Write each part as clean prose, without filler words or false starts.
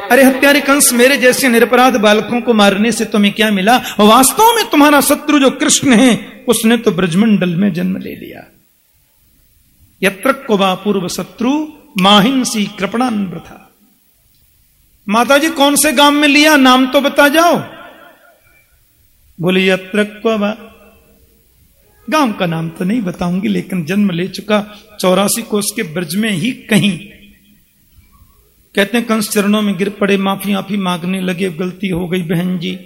अरे हत्यारे कंस, मेरे जैसे निरपराध बालकों को मारने से तुम्हें क्या मिला? वास्तव में तुम्हारा शत्रु जो कृष्ण है, उसने तो ब्रजमंडल में जन्म ले लिया। यत्र क्वा पूर्व शत्रु माहिंसी कृपणान वृथा। माता जी कौन से गांव में लिया, नाम तो बता जाओ। बोले यत्र क्वा, गांव का नाम तो नहीं बताऊंगी, लेकिन जन्म ले चुका 84 कोस के ब्रज में ही कहीं। कहते हैं कंस चरणों में गिर पड़े, माफी मांगने लगे, गलती हो गई बहन जी।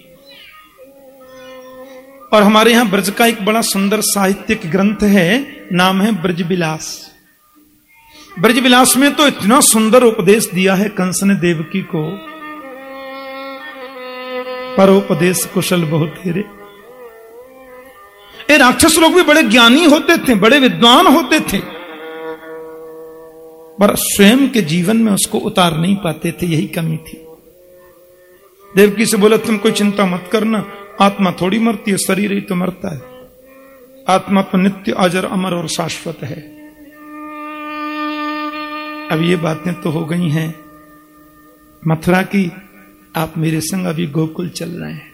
और हमारे यहां ब्रज का एक बड़ा सुंदर साहित्यिक ग्रंथ है, नाम है ब्रजविलास। ब्रजविलास में तो इतना सुंदर उपदेश दिया है कंस ने देवकी को, परोपदेश कुशल बहुत तेरे। ये राक्षस लोग भी बड़े ज्ञानी होते थे, बड़े विद्वान होते थे, पर स्वयं के जीवन में उसको उतार नहीं पाते थे, यही कमी थी। देवकी से बोला तुम कोई चिंता मत करना, आत्मा थोड़ी मरती है, शरीर ही तो मरता है। आत्मा तो नित्य अजर अमर और शाश्वत है। अब ये बातें तो हो गई हैं मथुरा की, आप मेरे संग अभी गोकुल चल रहे हैं।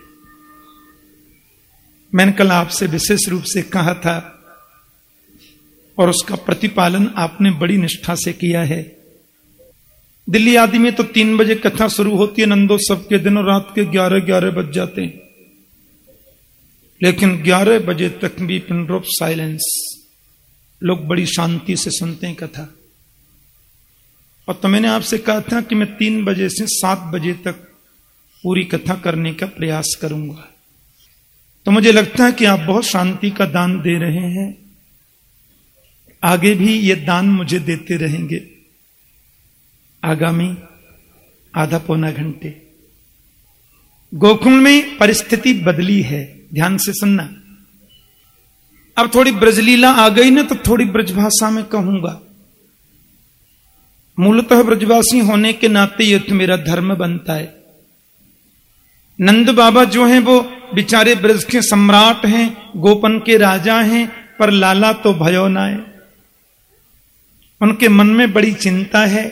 मैंने कल आपसे विशेष रूप से कहा था और उसका प्रतिपालन आपने बड़ी निष्ठा से किया है। दिल्ली आदि में तो 3 बजे कथा शुरू होती है नंदोत्सव के दिन और रात के 11 बज जाते हैं, लेकिन 11 बजे तक भी पिन ड्रॉप साइलेंस, लोग बड़ी शांति से सुनते हैं कथा। और तो मैंने आपसे कहा था कि मैं 3 बजे से 7 बजे तक पूरी कथा करने का प्रयास करूंगा। तो मुझे लगता है कि आप बहुत शांति का दान दे रहे हैं, आगे भी ये दान मुझे देते रहेंगे। आगामी आधा पौना घंटे गोकुल में परिस्थिति बदली है, ध्यान से सुनना। अब थोड़ी ब्रजलीला आ गई ना, तो थोड़ी ब्रजभाषा में कहूंगा। मूलतः ब्रजवासी होने के नाते ये तो मेरा धर्म बनता है। नंद बाबा जो हैं वो बेचारे ब्रज के सम्राट हैं, गोपन के राजा हैं, पर लाला तो भयो नाय। उनके मन में बड़ी चिंता है।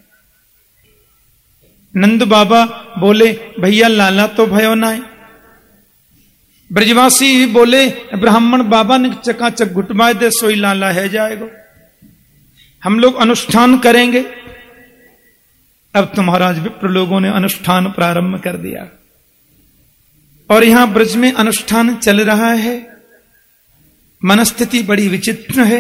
नंद बाबा बोले भैया लाला तो भयो नाय। ब्रजवासी बोले ब्राह्मण बाबा ने चकाचक घुटवाए दे, सोई लाला है जाएगा, हम लोग अनुष्ठान करेंगे। अब तो महाराज विप्र लोगों ने अनुष्ठान प्रारंभ कर दिया और यहां ब्रज में अनुष्ठान चल रहा है। मनस्थिति बड़ी विचित्र है।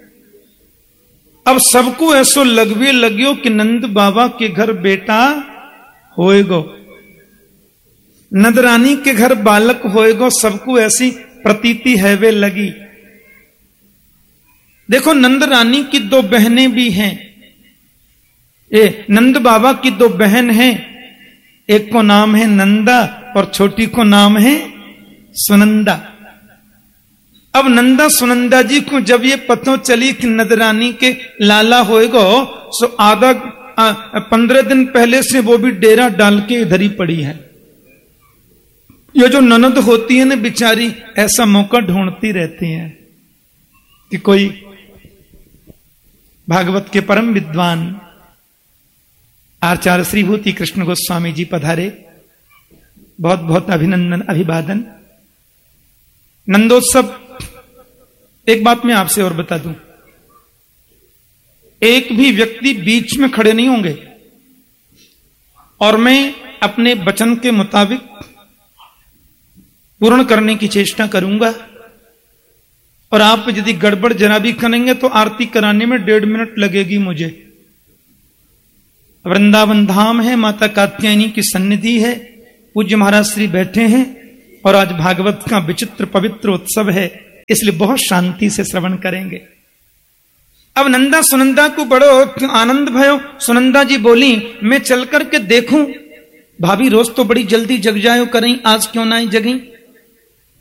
अब सबको ऐसो लगवे लग्यो कि नंद बाबा के घर बेटा होएगो, नंदरानी के घर बालक होएगो, सबको ऐसी प्रतीति है वे लगी। देखो नंद रानी की 2 बहनें भी हैं, नंद बाबा की 2 बहन हैं, एक को नाम है नंदा और छोटी को नाम है सुनंदा। अब नंदा सुनंदा जी को जब ये पता चली कि नंदरानी के लाला होएगो, सो आधा 15 दिन पहले से वो भी डेरा डाल के इधर ही पड़ी है। ये जो ननद होती है ना बेचारी, ऐसा मौका ढूंढती रहती है कि कोई भागवत के परम विद्वान आचार्य श्रीभूति कृष्ण गोस्वामी जी पधारे। बहुत बहुत अभिनंदन, अभिवादन। नंदोत्सव, एक बात मैं आपसे और बता दूं, एक भी व्यक्ति बीच में खड़े नहीं होंगे और मैं अपने वचन के मुताबिक पूर्ण करने की चेष्टा करूंगा। और आप यदि गड़बड़ जरा भी करेंगे तो आरती कराने में 1.5 मिनट लगेगी मुझे। वृंदावन धाम है, माता कात्यायनी की सन्निधि है, पूज्य महाराज श्री बैठे हैं और आज भागवत का विचित्र पवित्र उत्सव है, इसलिए बहुत शांति से श्रवण करेंगे। अब नंदा सुनंदा को बड़ो आनंद भयो। सुनंदा जी बोली मैं चल करके देखूं, भाभी रोज तो बड़ी जल्दी जग जायो करें, आज क्यों ना जगी।